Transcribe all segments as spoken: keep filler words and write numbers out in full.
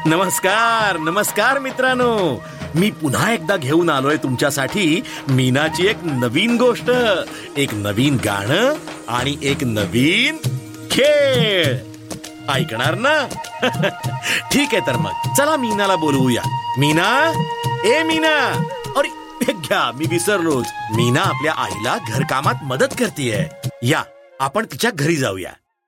नमस्कार नमस्कार मित्रांनो, मी पुन्हा एकदा घेऊन आलोय तुमच्यासाठी मीनाची एक नवीन गोष्ट, एक नवीन गाणं आणि एक नवीन खेळ. ऐकणार ना? ठीक आहे, तर मग चला मीनाला बोलवूया. मीना, ए मीना. अरे हे घ्या, मी विसरलोच. मीना आपल्या आईला घरकामात मदत करतेय. या आपण तिच्या घरी जाऊया.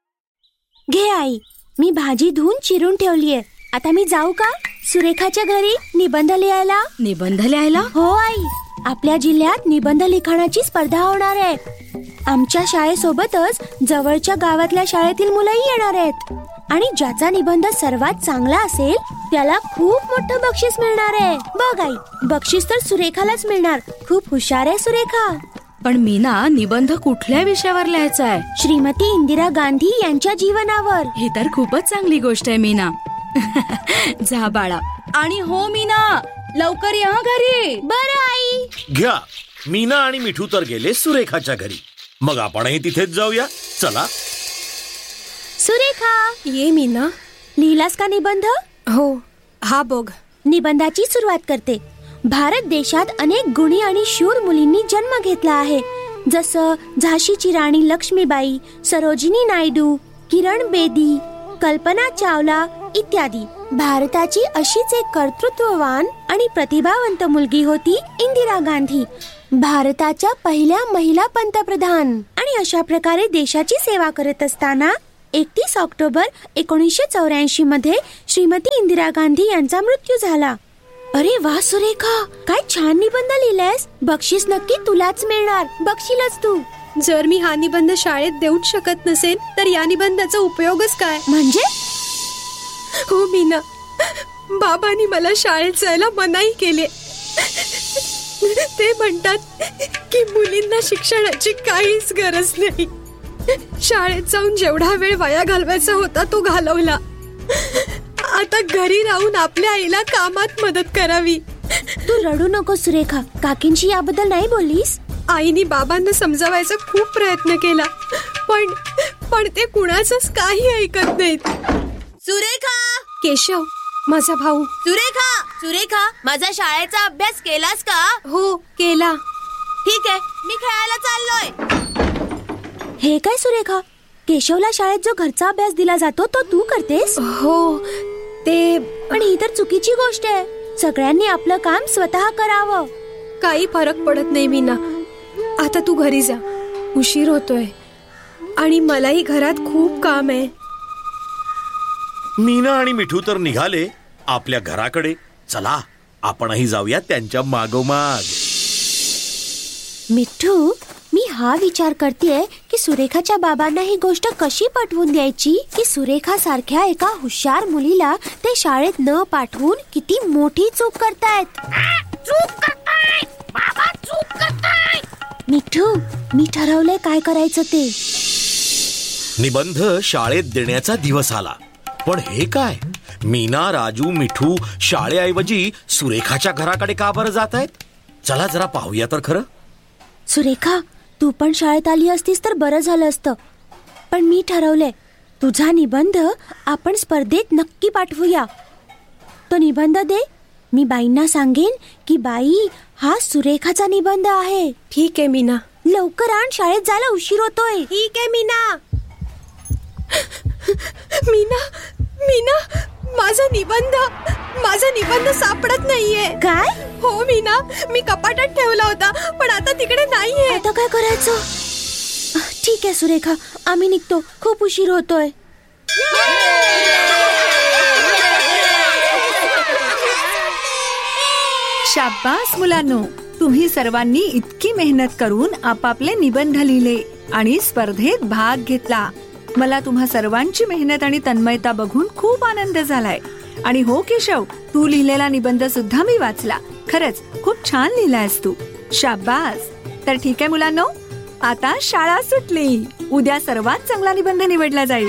घे आई, मी भाजी धुवून चिरून ठेवलीये. आता मी जाऊ का सुरेखाच्या घरी निबंध लिहायला? निबंध लिहायला? हो आई, आपल्या जिल्ह्यात निबंध लिखाणाची स्पर्धा होणार आहे. आमच्या शाळेसोबतच जवळच्या गावातल्या शाळेतील मुलंही येणार आहेत. आणि ज्याचा निबंध सर्वात चांगला असेल त्याला खूप मोठं बक्षीस मिळणार आहे. बघ आई, बक्षीस तर सुरेखालाच मिळणार. खूप हुशार आहे सुरेखा. पण मीना, निबंध कुठल्या विषयावर लिहायचा आहे? श्रीमती इंदिरा गांधी यांच्या जीवनावर. ही तर खूपच चांगली गोष्ट आहे मीना. जा बाळा. आणि हो मीना, लवकर या घरी. बरं आई. घ्या, मीना आणि मिठू तर गेले सुरेखाच्या घरी. मग आपणही तिथेच जाऊया. चला. सुरेखा, ये मीना. लिहिलास का निबंध? हो, हा बघ. निबंधाची सुरुवात करते. भारत देशात अनेक गुणी आणि शूर मुलींनी जन्म घेतला आहे, जसं झाशीची राणी लक्ष्मीबाई, सरोजिनी नायडू, किरण बेदी, कल्पना चावला इत्यादी. भारताची अशीच एक कर्तृत्ववान आणि प्रतिभावंत मुलगी होती इंदिरा गांधी, भारताच्या पहिल्या महिला पंतप्रधान. आणि अशा प्रकारे देशाची सेवा करत असताना एकतीस ऑक्टोबर एकोणीसशे चौऱ्याऐंशी मध्ये श्रीमती इंदिरा गांधी यांचा मृत्यू झाला. अरे वा सुरेखा, काय छान निबंध लिहिलायस. बक्षीस नक्की तुलाच मिळणार. बक्षीलच तू. जर मी हा निबंध शाळेत देऊच शकत नसेल तर या निबंधाचा उपयोगच काय? म्हणजे? हो मीना, बाबांनी मला शाळेत जायला मनाई केली. ते म्हणतात की मुलींना शिक्षणाची काहीच गरज नाही. शाळेत जाऊन जेवढा वेळ वाया घालवायचा होता तो घालवला. आता घरी राहून आपल्या आईला कामात मदत करावी. तू रडू नको सुरेखा. काकींशी याबद्दल नाही बोललीस? आईनी बाबांना समजावायचा खूप प्रयत्न केला, पण पण ते कुणाचंच काही ऐकत नाहीत. सुरेखा, केशव माझा भाऊ. सुरेखा सुरेखा माझा शाळेचा अभ्यास केलास का? हो, केला. ठीक आहे, मी खेळायला चाललोय. हे काय सुरेखा, केशवला शाळेत जो घरचा अभ्यास दिला जातो तो तू करतेस? हो, ते पण ही तर चुकीची गोष्ट आहे. सगळ्यांनी आपलं काम स्वतः करावं. काही फरक पडत नाही मीना. आता तू घरी जा, उशीर होतोय आणि मलाही घरात खूप काम आहे. मीना आणि मिठू तर निघाले आपल्या घराकडे. चला आपणही जाऊया त्यांच्या मागोमाग. मिठू, मी हा विचार करतेय की सुरेखाच्या बाबांना ही गोष्ट कशी पटवून द्यायची की सुरेखा सारख्या एका हुशार मुलीला ते शाळेत न पाठवून किती मोठी चूक करतायत. चूक करताय बाबा, चूक करताय. मिठू, मी ठरवलंय काय करायचं ते. निबंध शाळेत देण्याचा दिवस आला. पण हे काय, मीना, राजू, मिठू शाळेऐवजी सुरेखाच्या घराकडे का बरं जात आहेत? चला जरा पाहूया तर खरं. सुरेखा, तू पण शाळेत आली असतीस तर बरं झालं असतं. पण मी ठरवलंय, तुझा निबंध आपण स्पर्धेत नक्की पाठवूया. तो निबंध दे. मी बाईंना सांगेन की बाई, हा सुरेखाचा निबंध आहे. ठीक आहे मीना. लवकर आण, शाळेत जायला उशीर होतोय. ठीक आहे मीना. मीना मीना माझा निबंध माझा निबंध सापडत नाहीये. काय? हो मीना, मी कपाटात ठेवला होता पण आता तिकडे नाहीये. आता काय करायचं? ठीक आहे सुरेखा, आम्ही निघतो. खूप उशीर होतोय. शाबास मुलांनो, तुम्ही सर्वांनी इतकी मेहनत करून आपापले निबंध लिहिले आणि स्पर्धेत भाग घेतला. मला तुम्हा सर्वांची मेहनत आणि तन्मयता बघून खूप आनंद झालाय. आणि हो केशव, तू लिहिलेला निबंध सुद्धा मी वाचला. खरंच खूप छान लिहिलायस तू. शाबास. तर ठीक आहे मुलांनो, आता शाळा सुटली. उद्या सर्वात चांगला निबंध निवडला जाईल.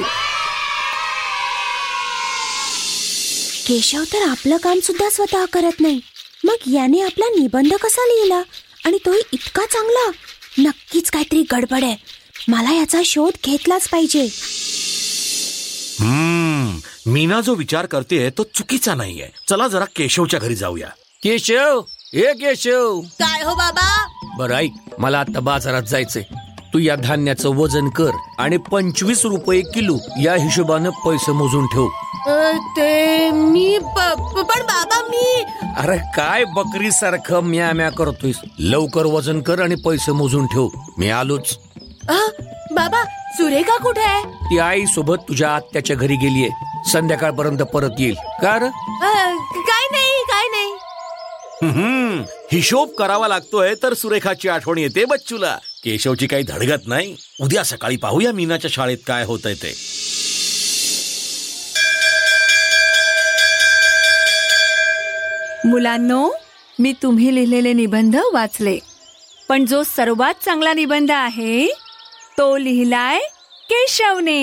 केशव तर आपलं काम सुद्धा स्वतः करत नाही, मग याने आपला निबंध कसा लिहिला आणि तोही इतका चांगला? नक्कीच काहीतरी गडबड आहे. मला याचा शोध घेतलाच पाहिजे. हम्म मीना जो विचार करते तो चुकीचा नाहीये. चला जरा केशवच्या घरी जाऊया. केशव, हे केशव. काय हो बाबा? बरं ऐक, मला आता बाजारात जायचंय. तू या धान्याचं वजन कर आणि पंचवीस रुपये किलो या हिशोबानं पैसे मोजून ठेव. अ, ते मी प- प- पण बाबा मी अरे काय बकरी सारखं म्या म्या करतोयस. लवकर वजन कर आणि पैसे मोजून ठेव. मी आलोच. अ, बाबा सुरेखा कुठे आहे? ती आई सोबत तुझ्या आत्याच्या घरी गेलीये. संध्याकाळपर्यंत परत येईल. का रे? अ, काय नाही काय नाही. हम्म, हिशोब करावा लागतोय तर सुरेखाची आठवण येते बच्चूला. केशवची काही धडगत नाही. उद्या सकाळी पाहूया मीनाच्या शाळेत काय होतंय ते. मुलांनो, मी तुम्ही लिहिलेले निबंध वाचले, पण जो सर्वात चांगला निबंध आहे तो लिहिलाय केशवने.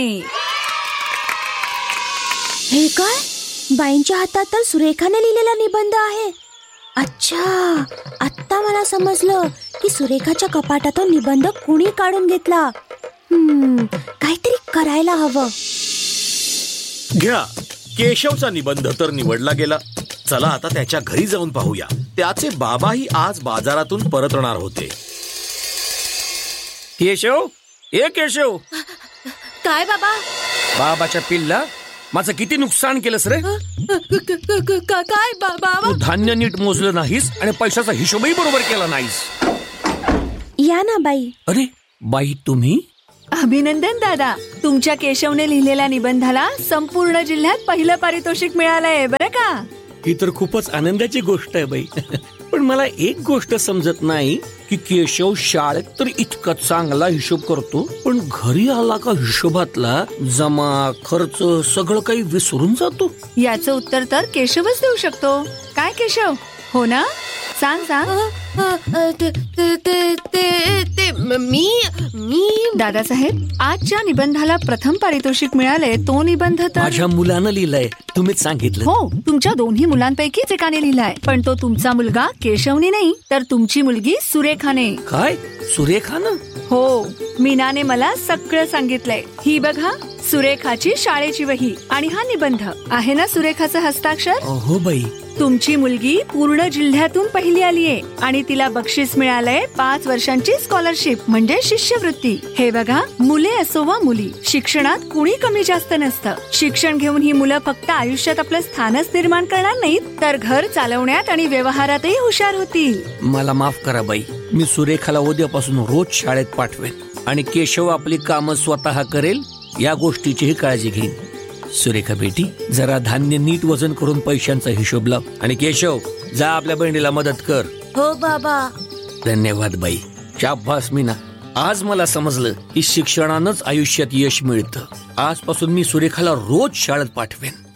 हे काय? बाईंच्या हातात तर सुरेखाने लिहिलेला निबंध आहे. अच्छा, आत्ता मला समजलं की सुरेखाच्या कपाटातून निबंध कुणी काढून घेतला. हम्म, काहीतरी करायला हवं. घ्या, केशवचा निबंध तर निवडला गेला. चला आता त्याच्या घरी जाऊन पाहूया. त्याचे बाबाही आज बाजारातून परतणार होते. केशव, हे केशव. काय बाबा? बाबाच्या पिल्ला, माझं किती नुकसान केलंस रे. अ, क- क- क- क- का- काय बा- बाबा? तू धान्य नीट मोजलं नाहीस आणि पैशाचा हिशोबही बरोबर केला नाहीस. या ना बाई. अरे बाई, तुम्ही? अभिनंदन दादा, तुमच्या केशवने लिहिलेल्या निबंधाला संपूर्ण जिल्ह्यात पहिलं पारितोषिक मिळालंय बरं का. ही तर खूपच आनंदाची गोष्ट आहे बाई. पण मला एक गोष्ट समजत नाही की केशव शाळेत तर इतका चांगला हिशोब करतो, पण घरी आला का हिशोबातला जमा खर्च सगळं काही विसरून जातो. याचं उत्तर तर केशवच देऊ शकतो. काय केशव, हो ना? सांग सांग. अ, अ, ते ते- ते- ते- ते म- मी मी दादासाहेब, आजच्या निबंधाला प्रथम पारितोषिक मिळाले तो निबंध तर माझ्या मुलानं लिहिलंय, तुम्हीच सांगितलं. हो, तुमच्या दोन्ही मुलांपैकीच एकाने लिहिलाय, पण तो तुमचा मुलगा केशवने नाही तर तुमची मुलगी सुरेखाने. काय? सुरेखानं? हो, मीनाने मला सगळं सांगितलंय. ही बघा, सुरेखाची शाळेची वही आणि हा निबंध आहे ना सुरेखाचं हस्ताक्षर. हो बाई. तुमची मुलगी पूर्ण जिल्ह्यातून पहिली आलीये आणि तिला बक्षीस मिळालंय पाच वर्षांची स्कॉलरशिप म्हणजे शिष्यवृत्ती. हे बघा, मुले असो वा मुली, शिक्षणात कुणी कमी जास्त नसतं. शिक्षण घेऊन ही मुलं फक्त आयुष्यात आपलं स्थानच निर्माण करणार नाहीत, तर घर चालवण्यात आणि व्यवहारातही हुशार होतील. मला माफ करा बाई, मी सुरेखाला उद्यापासून रोज शाळेत पाठवेन आणि केशव आपली कामं स्वतः करेल या गोष्टीचीही काळजी घेईन. सुरेखा बेटी, जरा धान्य नीट वजन करून पैशांचा हिशोब लाव. आणि केशव, जा आपल्या बहिणीला मदत कर. हो बाबा. धन्यवाद बाई. शाबास मीना, आज मला समजलं की शिक्षणानंच आयुष्यात यश मिळतं. आजपासून मी सुरेखाला रोज शाळेत पाठवेन.